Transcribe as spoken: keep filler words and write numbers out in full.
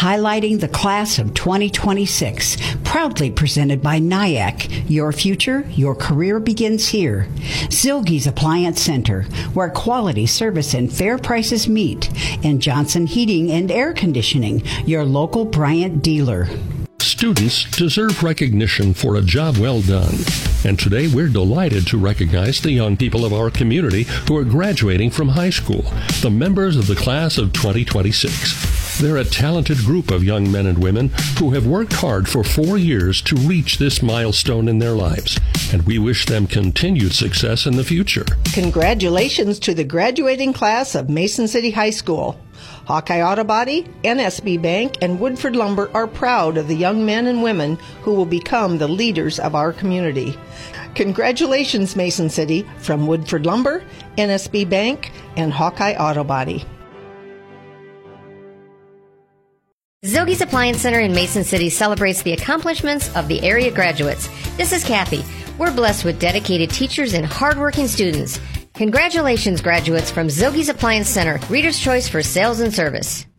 highlighting the class of twenty twenty-six. Proudly presented by NIAC. Your future, your career begins here. Zilge's Appliance Center, where quality service and fair prices meet. And Johnson Heating and Air Conditioning, your local Bryant dealer. Students deserve recognition for a job well done. And today we're delighted to recognize the young people of our community who are graduating from high school, the members of the class of twenty twenty-six. They're a talented group of young men and women who have worked hard for four years to reach this milestone in their lives, and we wish them continued success in the future. Congratulations to the graduating class of Mason City High School. Hawkeye Auto Body, N S B Bank, and Woodford Lumber are proud of the young men and women who will become the leaders of our community. Congratulations, Mason City, from Woodford Lumber, N S B Bank, and Hawkeye Auto Body. Zilge's Appliance Center in Mason City celebrates the accomplishments of the area graduates. This is Kathy. We're blessed with dedicated teachers and hardworking students. Congratulations, graduates from Zilge's Appliance Center, Reader's Choice for Sales and Service.